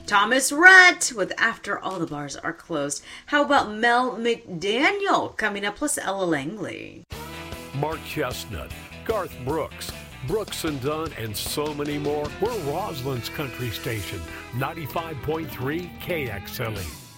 Thomas Rhett with After All the Bars Are Closed. How about Mel McDaniel coming up, plus Ella Langley. Mark Chestnut, Garth Brooks, Brooks and Dunn, and so many more. We're Roslyn's country station, 95.3 KXLE.